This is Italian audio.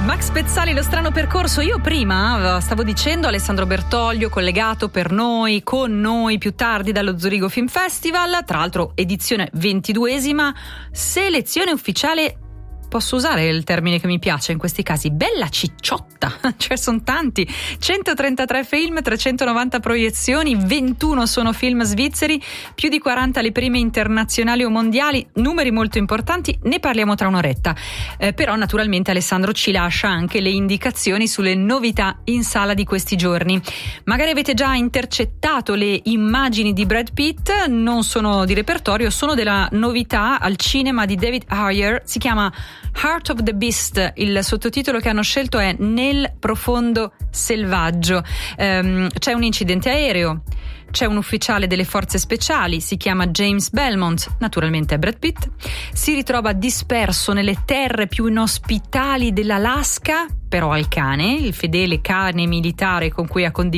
Max Pezzali, Lo strano percorso. Io prima stavo dicendo Alessandro Bertoglio collegato per noi, con noi più tardi dallo Zurigo Film Festival, tra l'altro edizione 22esima, selezione ufficiale. Posso usare il termine che mi piace in questi casi, bella cicciotta, cioè sono tanti, 133 film, 390 proiezioni, 21 sono film svizzeri, più di 40 le prime internazionali o mondiali, numeri molto importanti, ne parliamo tra un'oretta. Però naturalmente Alessandro ci lascia anche le indicazioni sulle novità in sala di questi giorni. Magari avete già intercettato le immagini di Brad Pitt, non sono di repertorio, sono della novità al cinema di David Ayer, si chiama Heart of the Beast, il sottotitolo che hanno scelto è Nel profondo selvaggio. C'è un incidente aereo, c'è un ufficiale delle forze speciali, si chiama James Belmont, naturalmente è Brad Pitt, si ritrova disperso nelle terre più inospitali dell'Alaska, però al cane, il fedele cane militare con cui ha condiviso